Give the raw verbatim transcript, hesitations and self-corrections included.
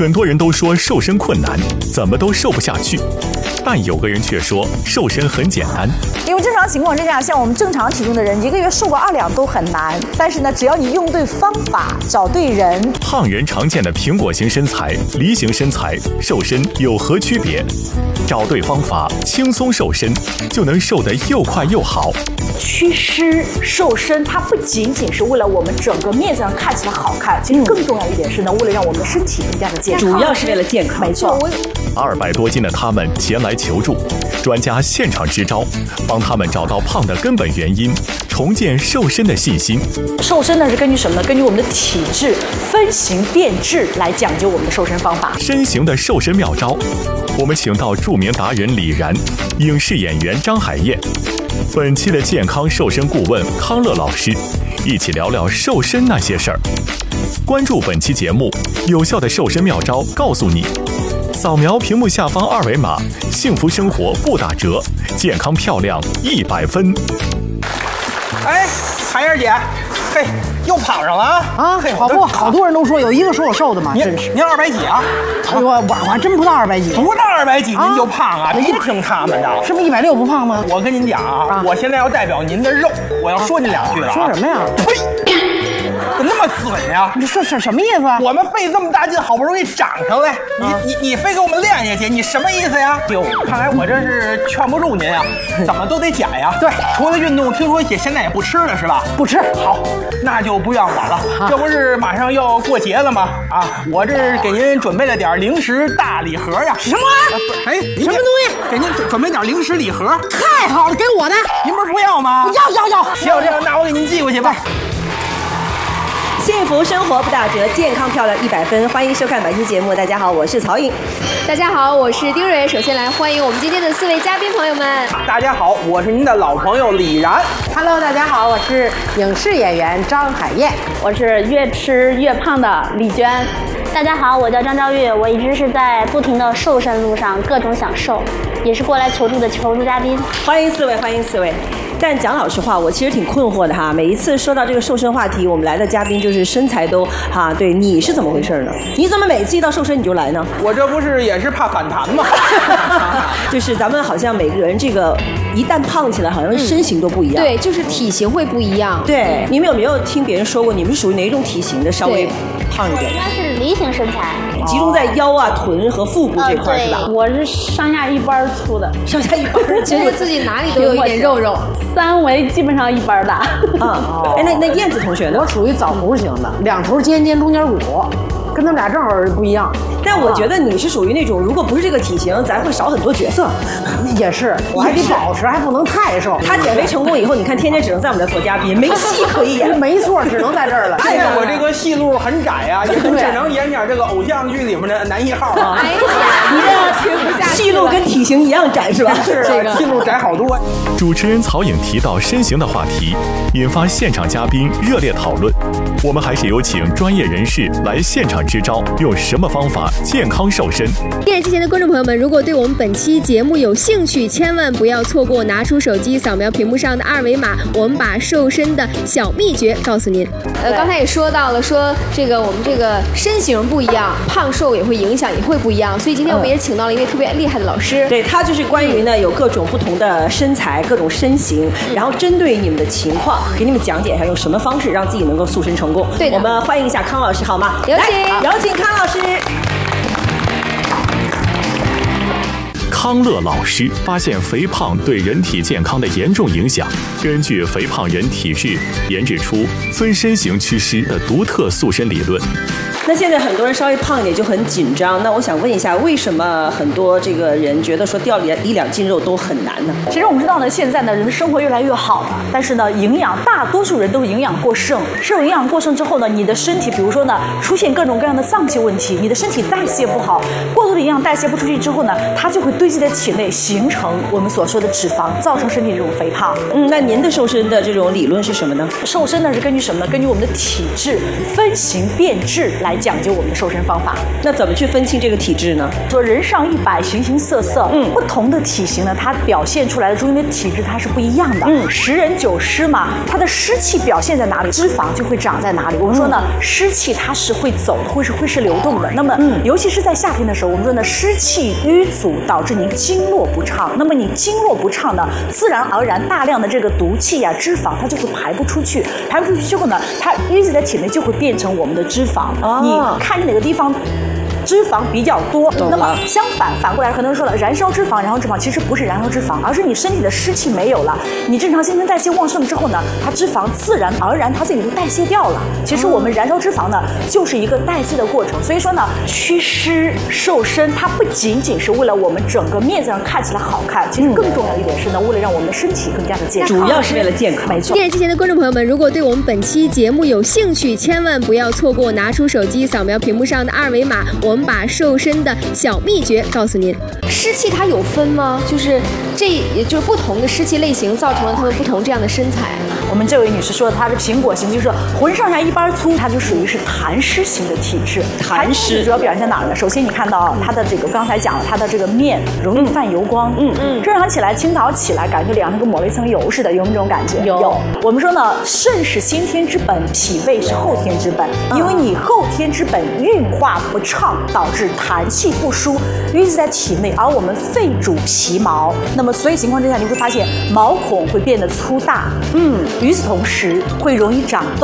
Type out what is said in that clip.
很多人都说瘦身困难，怎么都瘦不下去。但有个人却说瘦身很简单， 因为正常情况之下，像我们正常体重的人，一个月瘦个二两都很难。但是呢，只要你用对方法，找对人。 胖人常见的苹果型身材、梨形身材，瘦身有何区别？找对方法，轻松瘦身，就能瘦得又快又好。 祛湿瘦身，它不仅仅是为了我们整个面子上看起来好看，其实更重要一点是呢，为了让我们的身体更加的健康。 主要是为了健康， 没错。 二百多斤的他们前来求助，专家现场支招，帮他们找到胖的根本原因，重建瘦身的信心。 瘦身呢是根据什么呢？根据我们的体质分型变质来讲究我们的瘦身方法。 身形的瘦身妙招，我们请到著名达人李然、影视演员张海燕，本期的健康瘦身顾问康乐老师，一起聊聊瘦身那些事儿。关注本期节目，有效的瘦身妙招告诉你。扫描屏幕下方二维码，幸福生活不打折，健康漂亮一百分。 哎，海燕姐，嘿，又胖上了啊！ 啊，嘿，好不好多人都说有一个说我瘦的嘛，真是。 您二百几啊？ 哎呦，我我还真不到二百几， 不到二百几您就胖啊？别听他们的， 是不是一百六不胖吗？ 我跟您讲啊，我现在要代表您的肉，我要说您两句了。 说什么呀？ 呸！怎么那么损呀？ 你说什什么意思啊？ 我们费这么大劲，好不容易长上来，你你你非给我们练下去，你什么意思呀？哟，看来我这是劝不住您啊，怎么都得减呀。 对， 除了运动，听说也现在也不吃了是吧？ 不吃。 好，那就不怨我了。这不是马上要过节了吗？啊，我这给您准备了点零食大礼盒呀。 什么玩意儿？哎， 什么东西？ 给您准备点零食礼盒。 太好了，给我的。 您不是不要吗？ 要要要。 行，这样那我给您寄过去吧。 幸福生活不打折，健康漂亮一百分。欢迎收看本期节目。大家好，我是曹颖。 大家好，我是丁蕊。首先来欢迎我们今天的四位嘉宾朋友们。 大家好，我是您的老朋友李然。 Hello， 大家好，我是影视演员张海燕。 我是越吃越胖的李娟。 大家好，我叫张昭玉，我一直是在不停的瘦身路上，各种想瘦，也是过来求助的求助嘉宾。 欢迎四位，欢迎四位。但讲老实话，我其实挺困惑的哈。每一次说到这个瘦身话题，我们来的嘉宾就是身材都哈，对，你是怎么回事呢？你怎么每次一到瘦身你就来呢？ 我这不是也是怕反弹吗？ 就是咱们好像每个人这个一旦胖起来，好像身形都不一样。 嗯、对，就是体型会不一样。 对，你们有没有听别人说过，你们是属于哪种体型的？稍微胖一点。 我应该是梨形身材， 集中在腰啊、臀和腹部这块、呃、是吧？ 我是上下一般粗的， 上下一般， 觉得自己哪里都有一点肉肉。 三围基本上一般大。 啊，哎，那那燕子同学呢？ 我属于枣核型的，两头尖尖，中间鼓，跟他们俩正好不一样。 但我觉得你是属于那种，如果不是这个体型，咱会少很多角色。 也是，我还得保持，还不能太瘦。 他减肥成功以后，你看天天只能在我们这做嘉宾，没戏可以演。 没错，只能在这儿了。 现在我这个戏路很窄呀、啊，也只能演点这个偶像剧里面的男一号啊。 哎呀，你这听不下去。 戏路跟体型一样窄是吧？ 是这个戏路窄好多。 主持人曹颖提到身形的话题，引发现场嘉宾热烈讨论。我们还是有请专业人士来现场支招，用什么方法健康瘦身？ 电视机前的观众朋友们，如果对我们本期节目有兴趣，千万不要错过，拿出手机扫描屏幕上的二维码，我们把瘦身的小秘诀告诉您。呃，刚才也说到了，说这个我们这个身形不一样，胖瘦也会影响，也会不一样，所以今天我们也请到了一位特别厉害的老师。 嗯、对，他就是关于呢有各种不同的身材、各种身形，然后针对你们的情况，给你们讲解一下用什么方式让自己能够塑身成功。 对的， 我们欢迎一下康老师好吗？ 有请， 有请康老师。 康乐老师发现肥胖对人体健康的严重影响，根据肥胖人体质研制出分身型祛湿的独特塑身理论。 那现在很多人稍微胖一点就很紧张，那我想问一下，为什么很多这个人觉得说掉一两斤肉都很难呢？ 其实我们知道呢，现在呢人的生活越来越好了，但是呢营养大多数人都是营养过剩，摄入营养过剩之后呢，你的身体比如说呢出现各种各样的脏器问题，你的身体代谢不好，过度的营养代谢不出去之后呢，它就会堆积在体内，形成我们所说的脂肪，造成身体这种肥胖。 嗯，那您的瘦身的这种理论是什么呢？ 瘦身呢是根据什么呢？根据我们的体质分型变质来来讲究我们的瘦身方法。 那怎么去分清这个体质呢？ 说人上一百，形形色色， 嗯， 不同的体型呢，它表现出来的中间的体质它是不一样的。嗯，十人九湿嘛，它的湿气表现在哪里，脂肪就会长在哪里。我们说呢，嗯、湿气它是会走的，会是会是流动的。那么，嗯，尤其是在夏天的时候，我们说呢，湿气淤阻导致您经络不畅。那么你经络不畅呢，自然而然大量的这个毒气呀、啊、脂肪它就会排不出去，排不出去之后呢，它淤积在体内就会变成我们的脂肪。哦、你看哪个地方脂肪比较多，那么相反反过来，很多人说了，燃烧脂肪，燃烧脂肪其实不是燃烧脂肪，而是你身体的湿气没有了，你正常新陈代谢旺盛之后呢，它脂肪自然而然它自己就代谢掉了。其实我们燃烧脂肪呢，就是一个代谢的过程。所以说呢，祛湿瘦身，它不仅仅是为了我们整个面子上看起来好看，其实更重要一点是呢，为了让我们的身体更加的健康， 主要是为了健康。 没错。 电视机前的观众朋友们，如果对我们本期节目有兴趣，千万不要错过，拿出手机扫描屏幕上的二维码，我们把瘦身的小秘诀告诉您。 湿气它有分吗？就是这也就是不同的湿气类型造成了他们不同这样的身材。 我们这位女士说的，她是苹果型，就是浑上下一般粗，她就属于是痰湿型的体质。 痰湿主要表现在哪儿呢？首先你看到她的这个，刚才讲了，她的这个面容易泛油光，嗯嗯，正常起来清早起来，感觉脸上跟抹了一层油似的，有没有这种感觉？ 有。 有。我们说呢，肾是先天之本，脾胃是后天之本，因为你后天之本运化不畅，导致痰气不输，淤积在体内，而我们肺主皮毛，那么所以情况之下，你会发现毛孔会变得粗大，嗯，与此同时会容易长痘。